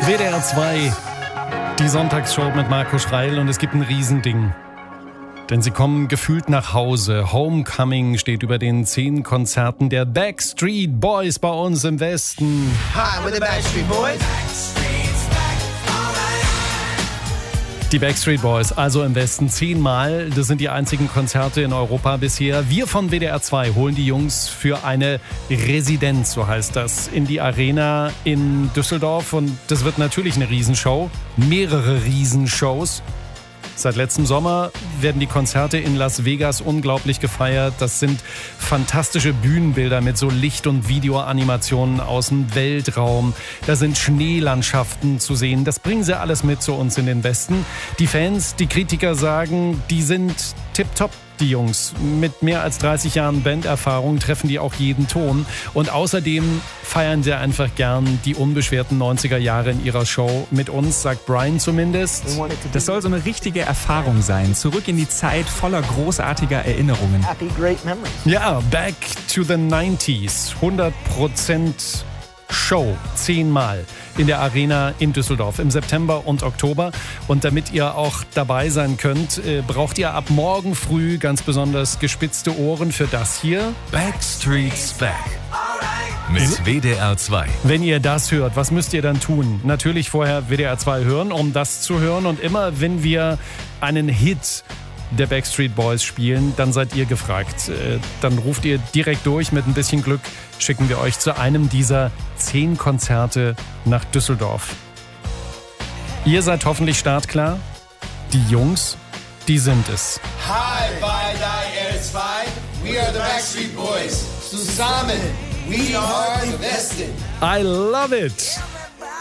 WDR 2, die Sonntagsshow mit Marco Schreil, und es gibt ein Riesending. Denn sie kommen gefühlt nach Hause. Homecoming steht über den 10 Konzerten der Backstreet Boys bei uns im Westen. Hi, we're the Backstreet Boys. Die Backstreet Boys, also im Westen 10-mal. Das sind die einzigen Konzerte in Europa bisher. Wir von WDR 2 holen die Jungs für eine Residenz, so heißt das, in die Arena in Düsseldorf. Und das wird natürlich eine Riesenshow. Mehrere Riesenshows. Seit letztem Sommer werden die Konzerte in Las Vegas unglaublich gefeiert. Das sind fantastische Bühnenbilder mit so Licht- und Videoanimationen aus dem Weltraum. Da sind Schneelandschaften zu sehen. Das bringen sie alles mit zu uns in den Westen. Die Fans, die Kritiker sagen, die sind tipptopp. Die Jungs mit mehr als 30 Jahren Banderfahrung treffen die auch jeden Ton. Und außerdem feiern sie einfach gern die unbeschwerten 90er Jahre in ihrer Show mit uns, sagt Brian zumindest. Das soll so eine richtige Erfahrung sein. Zurück in die Zeit voller großartiger Erinnerungen. Happy, great memories. Ja, back to the 90s. 100% Show, 10-mal in der Arena in Düsseldorf im September und Oktober. Und damit ihr auch dabei sein könnt, braucht ihr ab morgen früh ganz besonders gespitzte Ohren für das hier. Backstreet's Back mit WDR 2. Wenn ihr das hört, was müsst ihr dann tun? Natürlich vorher WDR 2 hören, um das zu hören. Und immer, wenn wir einen Hit der Backstreet Boys spielen, dann seid ihr gefragt. Dann ruft ihr direkt durch. Mit ein bisschen Glück schicken wir euch zu einem dieser 10 Konzerte nach Düsseldorf. Ihr seid hoffentlich startklar. Die Jungs, die sind es. Hi, bei WDR 2. We are the Backstreet Boys. Zusammen, we are the Westen. I love it.